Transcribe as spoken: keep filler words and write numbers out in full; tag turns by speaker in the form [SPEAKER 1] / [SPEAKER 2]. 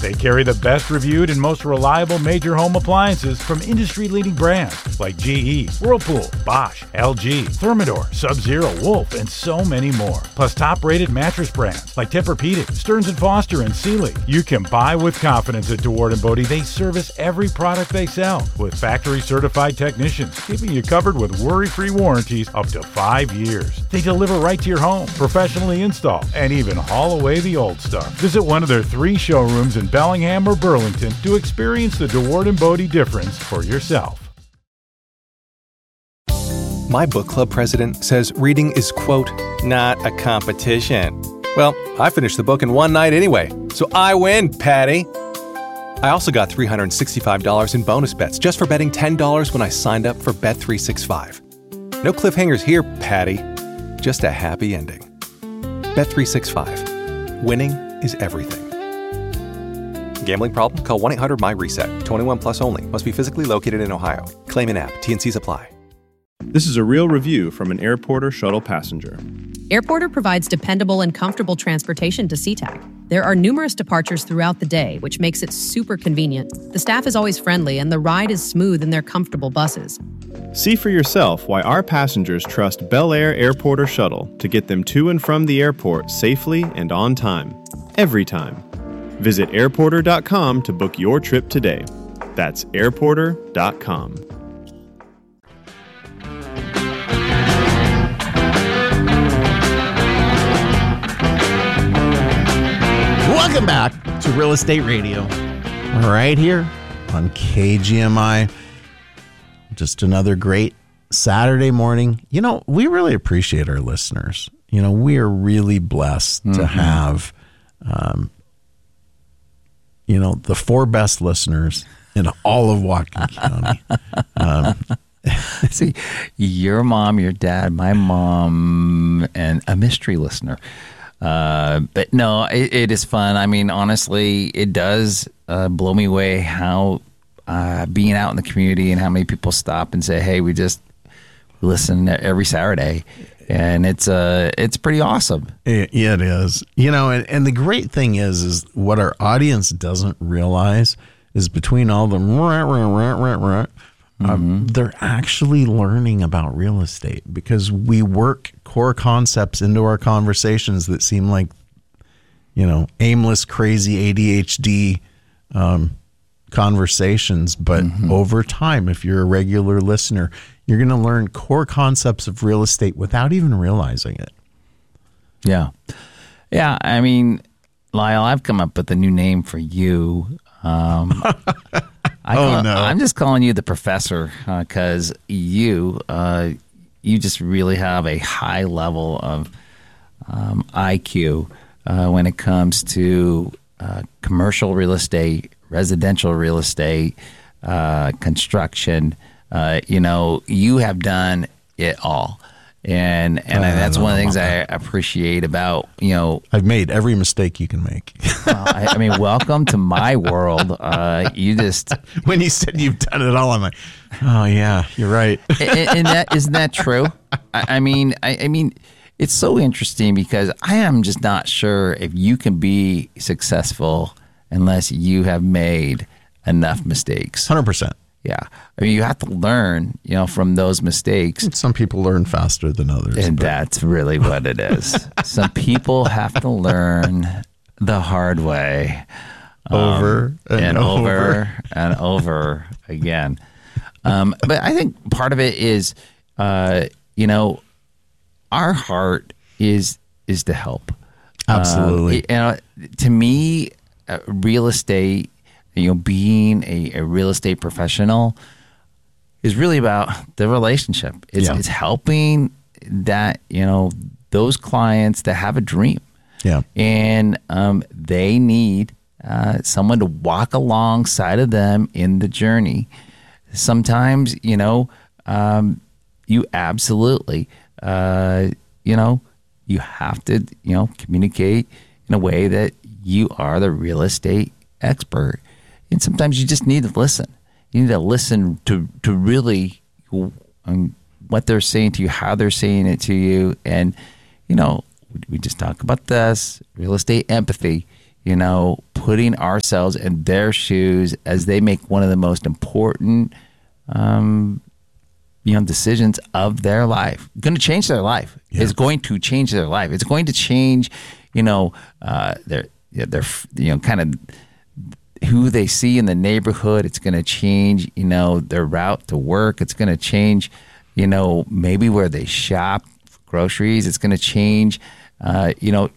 [SPEAKER 1] They carry the best reviewed and most reliable major home appliances from industry-leading brands like G E, Whirlpool, Bosch, L G, Thermador, Sub-Zero, Wolf, and so many more. Plus top-rated mattress brands like Tempur-Pedic, Stearns and Foster, and Sealy. You can buy with confidence at DeWard and Bodie. They service every product they sell with factory-certified technicians, keeping you covered with worry-free warranties up to five years. They deliver right to your home, professionally install, and even haul away the old stuff. Visit one of their three showrooms in Bellingham or Burlington to experience the DeWard and Bodie difference for yourself.
[SPEAKER 2] My book club president says reading is, quote, not a competition. Well, I finished the book in one night anyway, so I win, Patty. I also got three hundred sixty-five dollars in bonus bets just for betting ten dollars when I signed up for Bet three sixty-five. No cliffhangers here, Patty. Just a happy ending. Bet three sixty-five. Winning is everything. Gambling problem? Call one eight hundred M Y reset. twenty-one plus only. Must be physically located in Ohio. Claim in app. T and C's apply.
[SPEAKER 3] This is a real review from an Airporter shuttle passenger.
[SPEAKER 4] Airporter provides dependable and comfortable transportation to SeaTac. There are numerous departures throughout the day, which makes it super convenient. The staff is always friendly, and the ride is smooth in their comfortable buses.
[SPEAKER 3] See for yourself why our passengers trust Bel Air Airporter Shuttle to get them to and from the airport safely and on time. Every time. Visit airporter dot com to book your trip today. That's airporter dot com.
[SPEAKER 5] Welcome back to Real Estate Radio, right here on K G M I. Just another great Saturday morning. You know, we really appreciate our listeners. You know, we are really blessed mm-hmm. to have, um, you know, the four best listeners in all of Whatcom County. Um,
[SPEAKER 6] See, your mom, your dad, my mom, and a mystery listener. Uh, but no, it, it is fun. I mean, honestly, it does uh, blow me away how uh, being out in the community and how many people stop and say, "Hey, we just listen every Saturday," and it's uh, it's pretty awesome.
[SPEAKER 5] It, it is, you know, and, and the great thing is, is what our audience doesn't realize is between all the rah, rah, rah, rah, rah, Um, mm-hmm. they're actually learning about real estate because we work core concepts into our conversations that seem like, you know, aimless, crazy A D H D um, conversations. But mm-hmm. over time, if you're a regular listener, you're going to learn core concepts of real estate without even realizing it.
[SPEAKER 6] Yeah. Yeah. I mean, Lyle, I've come up with a new name for you. Um I
[SPEAKER 5] oh,
[SPEAKER 6] call,
[SPEAKER 5] no.
[SPEAKER 6] I'm just calling you the professor because uh, you uh, you just really have a high level of um, I Q uh, when it comes to uh, commercial real estate, residential real estate, uh, construction. Uh, you know, you have done it all. And and uh, that's one of the things I appreciate about, you know.
[SPEAKER 5] I've made every mistake you can make.
[SPEAKER 6] uh, I, I mean, welcome to my world. Uh, you just.
[SPEAKER 5] When you said you've done it all, I'm like, oh, yeah, you're right.
[SPEAKER 6] and, and that isn't that true? I, I mean, I, I mean, it's so interesting because I am just not sure if you can be successful unless you have made enough mistakes.
[SPEAKER 5] one hundred percent.
[SPEAKER 6] Yeah. I mean, you have to learn, you know, from those mistakes.
[SPEAKER 5] Some people learn faster than others.
[SPEAKER 6] And
[SPEAKER 5] but.
[SPEAKER 6] that's really what it is. Some people have to learn the hard way.
[SPEAKER 5] Over
[SPEAKER 6] um,
[SPEAKER 5] and,
[SPEAKER 6] and
[SPEAKER 5] over.
[SPEAKER 6] over and over again. Um, but I think part of it is, uh, you know, our heart is is to help.
[SPEAKER 5] Absolutely.
[SPEAKER 6] Um, you know, to me, uh, real estate, you know, being a, a real estate professional is really about the relationship. It's,
[SPEAKER 5] yeah.
[SPEAKER 6] it's helping that, you know, those clients that have a dream.
[SPEAKER 5] Yeah.
[SPEAKER 6] And um, they need uh, someone to walk alongside of them in the journey. Sometimes, you know, um, you absolutely, uh, you know, you have to, you know, communicate in a way that you are the real estate expert. And sometimes you just need to listen. You need to listen to, to really um, what they're saying to you, how they're saying it to you. And, you know, we just talk about this, real estate empathy. you know, putting ourselves in their shoes as they make one of the most important, um, you know, decisions of their life. Going to change their life.
[SPEAKER 5] Yeah.
[SPEAKER 6] It's going to change their life. It's going to change, you know, uh, their their you know kind of who they see in the neighborhood. It's going to change, you know, their route to work. It's going to change, you know, maybe where they shop for groceries. It's going to change, uh, you know,